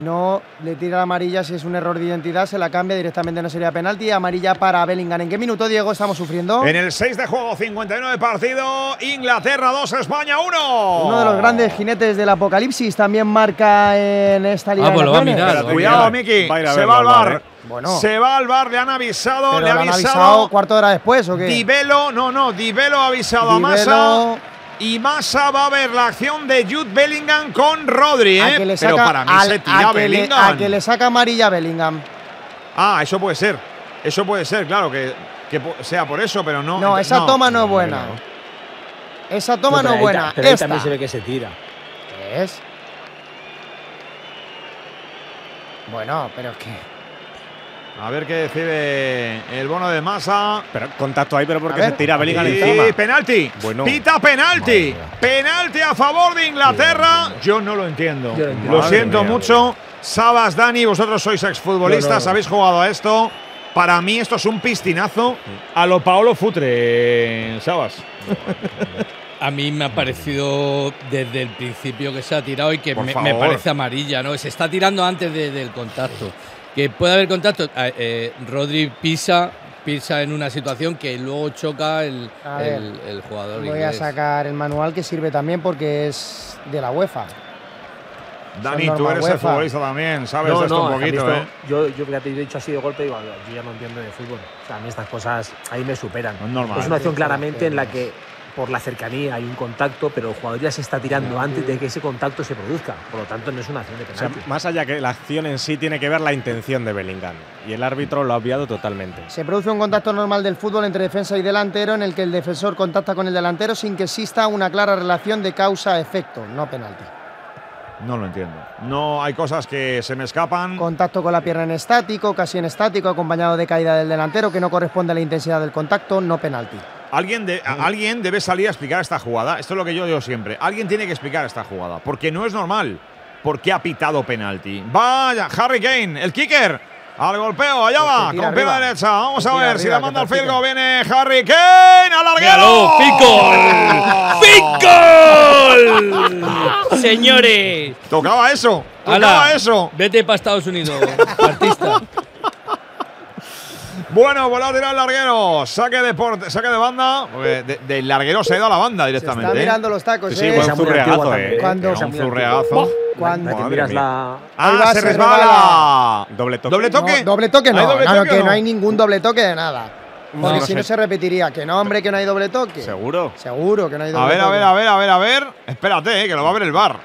No le tira la amarilla, si es un error de identidad, se la cambia directamente, no sería penalti. Amarilla para Bellingham. ¿En qué minuto, Diego, estamos sufriendo? En el 6 de juego, 59 partido, Inglaterra 2, España 1. Uno de los grandes jinetes del apocalipsis también marca en esta Liga. Pues lo va a mirar. Cuidado, Miki, se va al bar. Bueno. Se va al bar, le han avisado, ¿Pero le ha han avisado cuarto de hora después o qué? Dybelo, Dybelo ha avisado a Massa. Y Massa va a ver la acción de Jude Bellingham con Rodri, ¿eh? Pero para mí se tira Bellingham. A que le saca amarilla a Bellingham. Ah, eso puede ser. Eso puede ser, claro, que sea por eso, pero no. No, esa toma no es buena. Esa toma no es buena. Pero ahí también se ve que se tira. ¿Qué es? Bueno, pero es que… A ver qué decide el bono de Massa. Pero contacto ahí, pero porque se tira Bellingham encima. Y penalti. Bueno. Pita penalti. Penalti a favor de Inglaterra. Yo no lo entiendo. Lo siento mucho. Sabas, Dani, vosotros sois exfutbolistas, habéis jugado a esto. Para mí esto es un pistinazo a lo Paolo Futre, Sabas. A mí me ha parecido desde el principio que se ha tirado y que me parece amarilla, ¿no? Se está tirando antes del contacto. Que puede haber contacto. Rodri pisa en una situación que luego choca el jugador. Voy inglés. a sacar el manual que sirve también porque es de la UEFA. Dani, tú eres el futbolista también, sabes de esto un poquito, ¿eh? Yo ya te he dicho así de golpe, digo, yo ya no entiendo de fútbol. O sea, a mí estas cosas ahí me superan. No es normal. Es una acción claramente en la que por la cercanía hay un contacto, pero el jugador ya se está tirando antes de que ese contacto se produzca. Por lo tanto, no es una acción de penalti. O sea, más allá que la acción en sí, tiene que ver la intención de Bellingham. Y el árbitro lo ha obviado totalmente. Se produce un contacto normal del fútbol entre defensa y delantero en el que el defensor contacta con el delantero sin que exista una clara relación de causa-efecto, no penalti. No lo entiendo. No, hay cosas que se me escapan. Contacto con la pierna en estático, casi en estático, acompañado de caída del delantero que no corresponde a la intensidad del contacto, no penalti. Alguien debe salir a explicar esta jugada. Esto es lo que yo digo siempre. Alguien tiene que explicar esta jugada. Porque no es normal. ¿Por qué ha pitado penalti? Vaya, Harry Kane, el kicker. Al golpeo, allá va, con pierna derecha. Vamos a ver si la manda al field goal. Viene Harry Kane, al larguero. ¡Ficol! Señores. Tocaba eso. Vete para Estados Unidos, artista. Bueno, pues la ha tirado el larguero. Saque de banda. Del larguero se ha ido a la banda directamente. Se está mirando los tacos, Sí, buen zurriagazo, Un zurriagazo. Cuando miras la… Se resbala. Doble toque. ¿Doble toque? No, doble toque no. ¿Hay doble toque que no? no hay ningún doble toque de nada. Porque No si no sé. se repetiría. Que no, hombre, que no hay doble toque. ¿Seguro? Seguro que no hay doble toque. A ver. Espérate, que lo va a ver el VAR.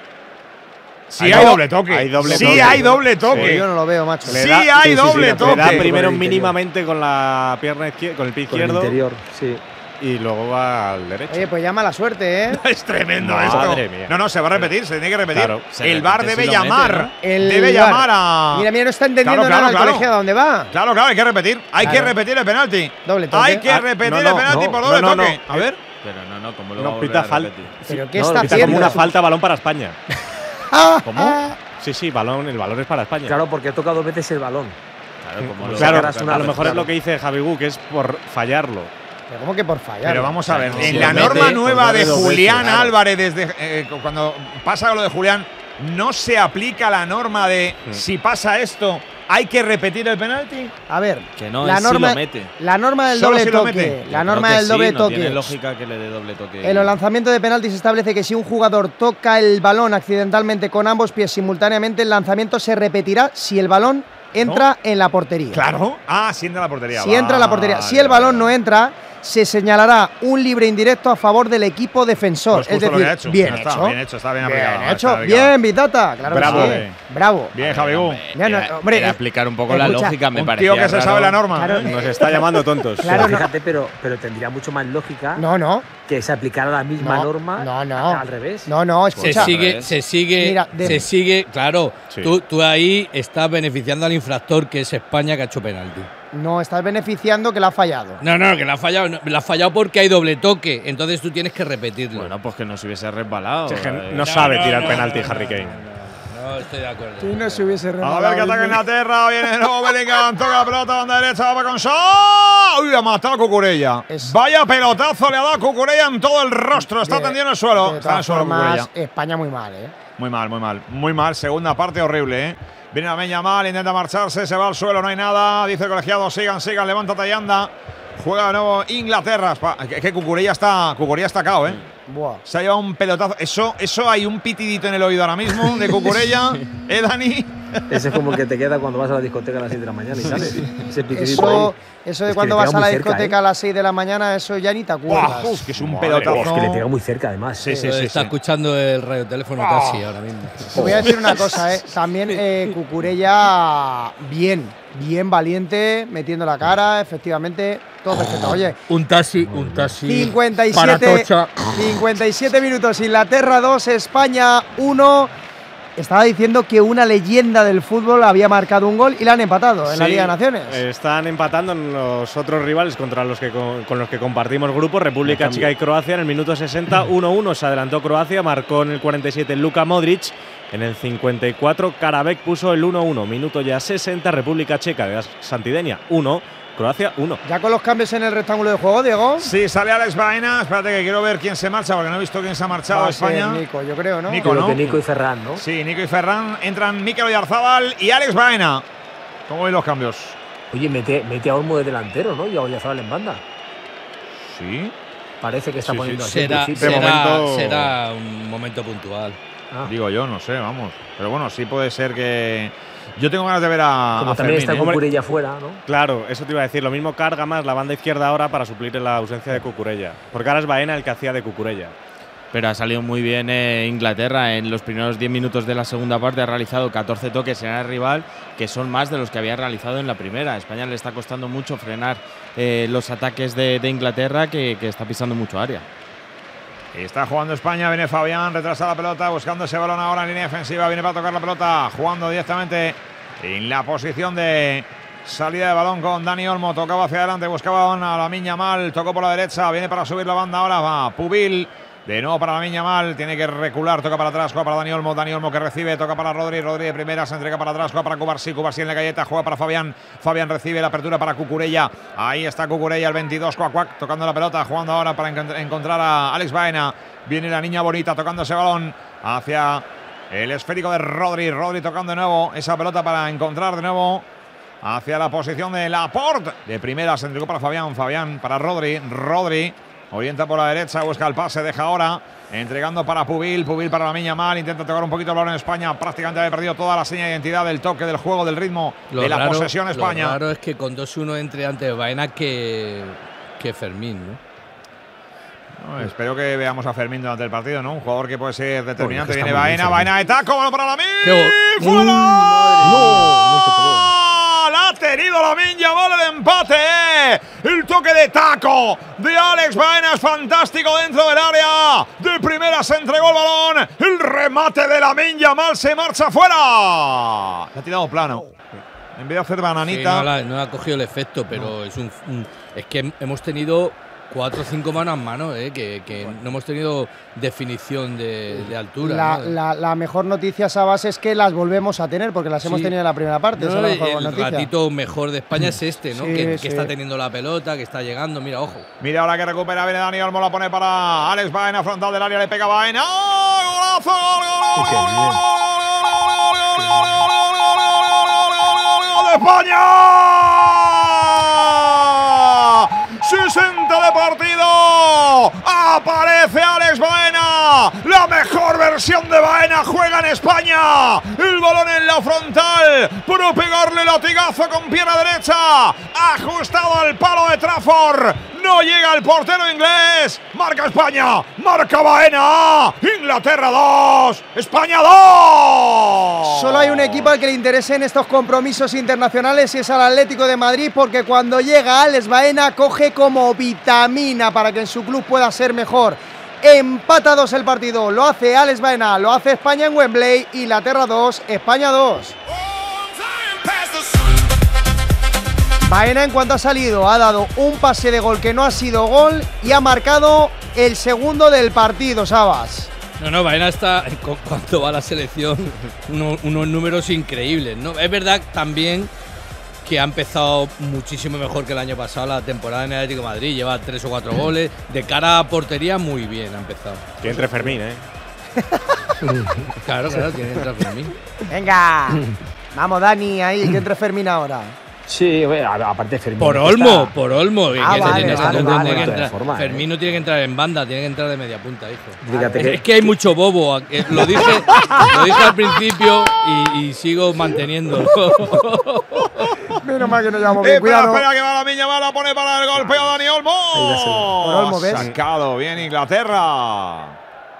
Sí hay doble toque. Hay doble Sí toque. hay doble toque. Sí, yo no lo veo, macho. Sí hay doble toque. Le da primero Con el mínimamente con la pierna izquierda, con el pie Con el izquierdo. interior, sí. Y luego va al derecho. Oye, pues llama la suerte, ¿eh? Es tremendo Madre esto. mía. No, se va a repetir, se tiene que repetir. Claro, el VAR debe llamar. El Debe VAR. llamar a. Mira, no está entendiendo Claro, nada el claro. colegiado. ¿A dónde va? Claro, hay que repetir. Hay que Claro. repetir el penalti. Doble toque. Hay que repetir el penalti por doble toque. A ver. Pero no, ¿cómo lo va a No volver pita a falta. repetir? ¿Pero qué No, está Pita haciendo? como una falta, balón para España. ¿Cómo? Sí, el balón es para España. Claro, porque toca dos veces el balón. Claro, ¿cómo lo Claro, va a lo mejor es lo que dice Javi Gu, que es por fallarlo. Pero ¿cómo que por fallar? Pero vamos a ver, No, en si la lo norma mete, nueva pues de vale dos Julián veces, claro. Álvarez, desde cuando pasa lo de Julián, no se aplica la norma de si pasa esto, hay que repetir el penalti. A ver, Que no, la es norma, si lo mete. la norma del Solo doble si lo toque. mete. La Yo norma creo que del doble sí, no tiene toque. lógica que le dé doble toque. En los lanzamientos de penalti se establece que si un jugador toca el balón accidentalmente con ambos pies simultáneamente, el lanzamiento se repetirá si el balón entra en la portería. Claro. Si entra en la portería. Si entra en la portería. Si el balón no entra, se señalará un libre indirecto a favor del equipo defensor. Pues Es justo lo decir, que ha hecho. bien Ya está, hecho. bien hecho, está bien aplicado. Bien hecho. está aplicado. Bien, Vitata. Claro Bravo. que sí. Bravo. Bien, Javi Gu. Ya no, hombre, Era aplicar un poco la escucha, lógica, me Un parecía tío que se raro. sabe la norma. Claro. Nos está llamando tontos. Claro, Pero no. fíjate, pero tendría mucho más lógica No. que se aplicara la misma norma No. al revés. No, Se escucha. sigue, Mira, claro. Sí. Tú ahí estás beneficiando al infractor, que es España, que ha hecho penalti. No, estás beneficiando que la ha fallado. No, que la ha fallado. No, la ha fallado porque hay doble toque. Entonces tú tienes que repetirlo. Bueno, pues que no se hubiese resbalado. Es que no sabe tirar penalti Harry Kane. No, estoy de acuerdo. Si no se hubiese A regalado. ver que ataca Inglaterra, viene de nuevo Bellingham, toca la pelota, banda derecha, va con Shaw. Uy, ha matado a Cucurella. Vaya pelotazo le ha dado a Cucurella en todo el rostro, está tendido en el suelo. De Está en el todas suelo formas, Cucurella. España muy mal, ¿eh? Muy mal, muy mal. Muy mal, segunda parte horrible, ¿eh? Viene Lamine Yamal, intenta marcharse, se va al suelo, no hay nada. Dice el colegiado, sigan, levántate y anda. Juega de nuevo Inglaterra. Que Cucurella está cao, ¿eh? Buah. Se ha llevado un pelotazo. Eso hay un pitidito en el oído ahora mismo de Cucurella, Dani? Ese es como el que te queda cuando vas a la discoteca a las 6 de la mañana y sales. Ese pitidito eso de es cuando vas a la discoteca a las 6 de la mañana, eso ya ni te acuerdas. Que es un pelotazo. Es que le pega muy cerca, además. Sí. Está escuchando el radioteléfono casi ahora mismo. Te voy a decir una cosa, también Cucurella bien valiente, metiendo la cara, efectivamente, todo perfecto. Oye, un taxi. 57 minutos, Inglaterra 2, España 1. Estaba diciendo que una leyenda del fútbol había marcado un gol y la han empatado en la Liga de Naciones. Están empatando en los otros rivales con los que compartimos grupo, República Checa y Croacia. En el minuto 60, 1-1 se adelantó Croacia, marcó en el 47 Luka Modric. En el 54, Karabek puso el 1-1. Minuto ya 60, República Checa de Santidenia 1, Croacia 1. ¿Ya con los cambios en el rectángulo de juego, Diego? Sí, sale Alex Baena. Espérate que quiero ver quién se marcha porque no he visto quién se ha marchado a España. Nico, yo creo, ¿no? Nico, ¿no? Nico y Ferran, ¿no? Sí, Nico y Ferran. Entran Mikel Oyarzábal y Alex Baena. ¿Cómo veis los cambios? Oye, mete a Olmo de delantero, ¿no? Y a Oyarzábal en banda. Sí. Parece que está poniendo así. Será un momento puntual. Digo yo, no sé, vamos. Pero bueno, sí puede ser que… Yo tengo ganas de ver a Como también Fermín, está Cucurella fuera, ¿no? Claro, eso te iba a decir. Lo mismo carga más la banda izquierda ahora para suplir la ausencia de Cucurella. Porque ahora es Baena el que hacía de Cucurella. Pero ha salido muy bien Inglaterra. En los primeros 10 minutos de la segunda parte ha realizado 14 toques en el rival, que son más de los que había realizado en la primera. A España le está costando mucho frenar los ataques de Inglaterra, que está pisando mucho área. Está jugando España, viene Fabián, retrasa la pelota, buscando ese balón ahora en línea defensiva, viene para tocar la pelota, jugando directamente en la posición de salida de balón con Dani Olmo, tocaba hacia adelante, buscaba a Lamine Yamal, tocó por la derecha, viene para subir la banda ahora, va Pubil. De nuevo para Lamine Yamal, tiene que recular, toca para atrás, juega para Dani Olmo que recibe, toca para Rodri de primera, se entrega para atrás, juega para Cubarsí en la galleta, juega para Fabián recibe la apertura para Cucurella, ahí está Cucurella, el 22, Cuac, tocando la pelota, jugando ahora para encontrar a Alex Baena, viene la niña bonita tocando ese balón hacia el esférico de Rodri tocando de nuevo esa pelota para encontrar de nuevo hacia la posición de Laporte, de primera, se entregó para Fabián para Rodri. Orienta por la derecha, busca el pase, deja ahora. Entregando para Pubil para Lamine Yamal. Intenta tocar un poquito el balón en España. Prácticamente había perdido toda la seña de identidad del toque, del juego, del ritmo, de la posesión España. Lo raro es que con 2-1 entre antes Baena que Fermín, ¿no? Espero que veamos a Fermín durante el partido, ¿no? Un jugador que puede ser determinante. Viene Baena de taco, balón para Lamine. ¡Fuera! Ha tenido Lamine Yamal el empate. El toque de taco de Alex Baena es fantástico dentro del área. De primera se entregó el balón. El remate de Lamine Yamal se marcha fuera. Le ha tirado plano. En vez de hacer bananita. Sí, no ha cogido el efecto, pero es que hemos tenido 4 o 5 manos a mano, que no hemos tenido definición de altura. La mejor noticia, Sabas, es que las volvemos a tener, porque las hemos tenido en la primera parte. No, esa es la mejor noticia. El ratito mejor de España es ¿no? Que está teniendo la pelota, que está llegando, mira, ojo. Mira ahora que recupera, viene Dani Olmo, la pone para Alex Baena, frontal del área, le pega Baena. ¡Golazo! ¡Gol de España! 60 de partido. Aparece Alex Baena. La mejor versión de Baena juega en España. El balón en la frontal. Por pegarle latigazo con pierna derecha. Ajustado al palo de Trafford. No llega el portero inglés. Marca España. Marca Baena. Inglaterra 2. España 2. Solo hay un equipo al que le interese en estos compromisos internacionales y es al Atlético de Madrid, porque cuando llega Alex Baena coge como vitamina para que en su club pueda ser mejor. Empata 2 el partido. Lo hace Alex Baena. Lo hace España en Wembley. Inglaterra 2. España 2. Baena, en cuanto ha salido, ha dado un pase de gol que no ha sido gol y ha marcado el segundo del partido, Sabas. No, Baena está, cuando va a la selección, unos números increíbles, ¿no? Es verdad también que ha empezado muchísimo mejor que el año pasado la temporada en el Atlético de Madrid. Lleva 3 o 4 goles. De cara a portería, muy bien ha empezado. Que entre Fermín, Claro, tiene que entrar Fermín. Venga, vamos Dani, ahí, que entre Fermín ahora. Sí, aparte Fermín. Por Olmo. Vale. Fermín no tiene que entrar en banda, tiene que entrar de media punta, hijo. Fíjate Es que hay mucho bobo. Lo dije al principio y sigo manteniéndolo. Menos mal que no llevamos bien, cuidado. Espera que va la miña, la pone para el golpeo Dani Olmo. Por Olmo, ¿ves? Sacado, bien Inglaterra.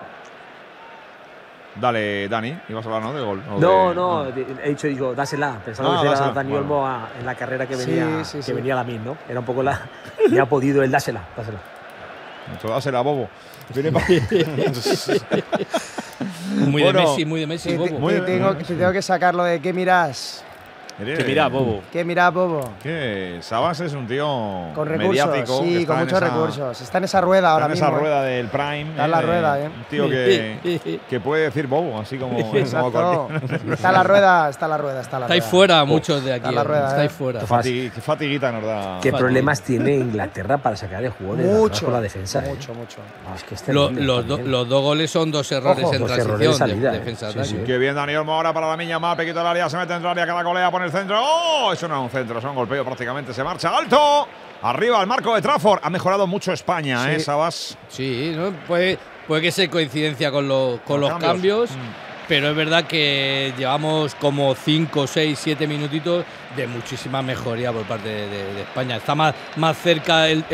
Dale, Dani, ibas a hablar, ¿no? De gol. No, he dicho, dásela. Pensaba que era Dani Olmo en la carrera que venía, sí. venía la MIN, ¿no? Era un poco me ha podido el dásela. Mucho dásela, bobo. Viene Muy de Messi, bobo. Tengo que sacarlo de ¿qué miras? Que mira, bobo. ¿Qué mira, bobo? Que Sabas es un tío con recursos, mediático. Sí, con muchos recursos. Está en esa rueda ahora mismo. Está en esa rueda del Prime. Está en la rueda, Un tío que puede decir bobo, así como cualquier. Está la rueda. Estáis fuera muchos de aquí. Está la rueda, Estáis fuera. Qué fatiguita nos da. ¿Qué problemas tiene Inglaterra para sacar el juego de con la defensa? Mucho. Es que es los dos goles son 2 errores en transición de defensa. Sí. Qué bien Dani Olmo ahora para la miña más, pequito del área, se mete dentro del área, cada golea pone el centro. ¡Oh! Eso no es un centro, es un golpeo prácticamente. Se marcha alto. Arriba al marco de Trafford. Ha mejorado mucho España, Sabas. Sí, ¿no? Puede que sea coincidencia con los cambios. Pero es verdad que llevamos como 5, 6, 7 minutitos de muchísima mejoría por parte de España. Está más cerca el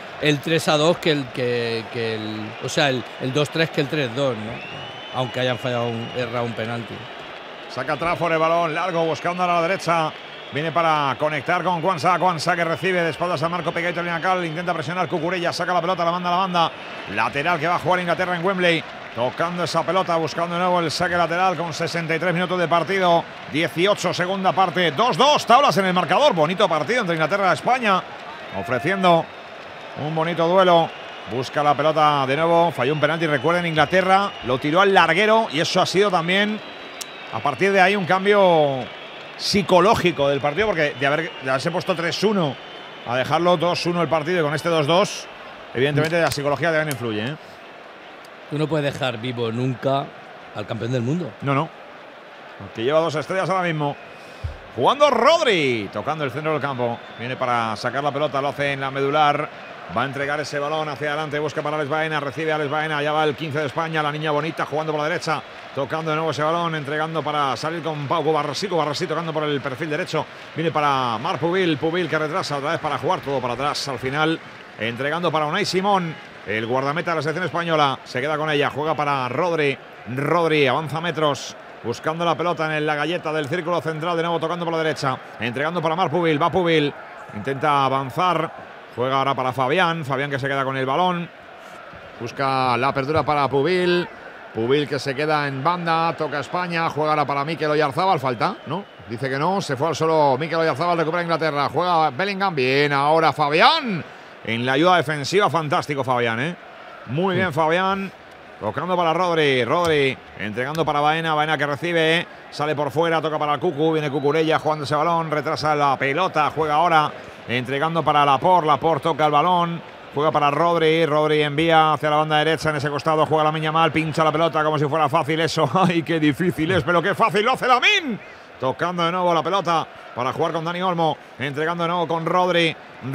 3-2 que el 2-3 que el 3-2, ¿no? Aunque hayan errado un penalti. Saca Trafford el balón largo, buscando a la derecha. Viene para conectar con Quansah. Quansah que recibe de espaldas a Marco Pegueito Linacal. Intenta presionar Cucurella. Saca la pelota, la manda a la banda. Lateral que va a jugar Inglaterra en Wembley. Tocando esa pelota, buscando de nuevo el saque lateral con 63 minutos de partido. 18, segunda parte. 2-2, tablas en el marcador. Bonito partido entre Inglaterra y España. Ofreciendo un bonito duelo. Busca la pelota de nuevo. Falló un penalti. Recuerden, Inglaterra lo tiró al larguero. Y eso ha sido también, a partir de ahí, un cambio psicológico del partido, porque de haberse puesto 3-1 a dejarlo 2-1 el partido y con este 2-2, evidentemente la psicología también influye, ¿eh? Tú no puedes dejar vivo nunca al campeón del mundo. No. Que lleva 2 estrellas ahora mismo. Jugando Rodri, tocando el centro del campo. Viene para sacar la pelota, lo hace en la medular. Va a entregar ese balón hacia adelante, busca para Alex Baena, recibe a Alex Baena, ya va el 15 de España, la niña bonita jugando por la derecha, tocando de nuevo ese balón, entregando para salir con Pau Barrasí tocando por el perfil derecho, viene para Marc Pubil que retrasa otra vez para jugar todo para atrás al final, entregando para Unai Simón, el guardameta de la selección española, se queda con ella, juega para Rodri, avanza metros, buscando la pelota en la galleta del círculo central, de nuevo tocando por la derecha, entregando para Marc Pubil, va Pubil, intenta avanzar. Juega ahora para Fabián que se queda con el balón. Busca la apertura para Pubil que se queda en banda, toca España, juega ahora para Mikel Oyarzabal, falta, ¿no? Dice que no, se fue al solo Mikel Oyarzabal, recupera Inglaterra, juega Bellingham, bien, ahora Fabián. En la ayuda defensiva, fantástico Fabián, ¿eh? Muy bien Fabián. Tocando para Rodri, entregando para Baena que recibe, sale por fuera, toca para el Cucu, viene Cucurella jugando ese balón, retrasa la pelota, juega ahora, entregando para Laporte toca el balón, juega para Rodri envía hacia la banda derecha, en ese costado juega Lamine Yamal, pincha la pelota como si fuera fácil eso, ¡ay, qué difícil es, pero qué fácil lo hace Lamine! Tocando de nuevo la pelota para jugar con Dani Olmo, entregando de nuevo con Rodri,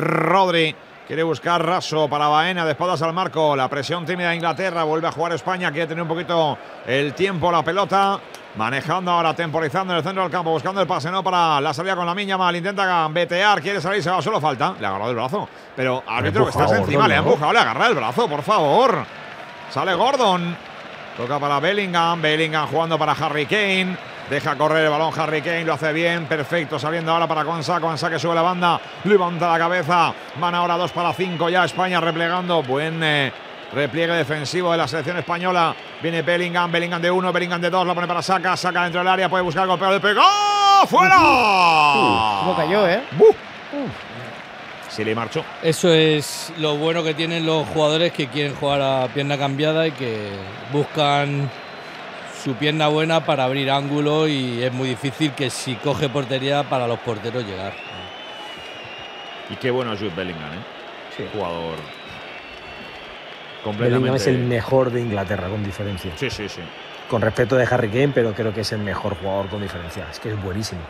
quiere buscar Raso para Baena, de espaldas al marco. La presión tímida de Inglaterra. Vuelve a jugar España. Quiere tener un poquito el tiempo, la pelota. Manejando ahora, temporizando en el centro del campo. Buscando el pase, no para la salida con Lamine Yamal. Intenta gambetear. Quiere salir, se va. Solo falta. Le ha agarrado el brazo. Pero árbitro, que estás encima. Le ha empujado, le ha agarrado el brazo, por favor. Sale Gordon. Toca para Bellingham. Jugando para Harry Kane. Deja correr el balón Harry Kane, lo hace bien, perfecto, saliendo ahora para Quansah que sube la banda, levanta la cabeza, van ahora 2 para 5 ya, España replegando, buen repliegue defensivo de la selección española, viene Bellingham de 1, Bellingham de 2, la pone para Saka dentro del área, puede buscar el golpeo, le pegó, ¡fuera! ¿Cómo cayó, Se le marchó. Eso es lo bueno que tienen los jugadores que quieren jugar a pierna cambiada y que buscan su pierna buena para abrir ángulo, y es muy difícil que si coge portería para los porteros llegar. Y qué bueno es Jude Bellingham, ¿eh? Sí. Jugador completamente. Bellingham es el mejor de Inglaterra, con diferencia. Sí. con respeto de Harry Kane, pero creo que es el mejor jugador con diferencia. Es que es buenísimo.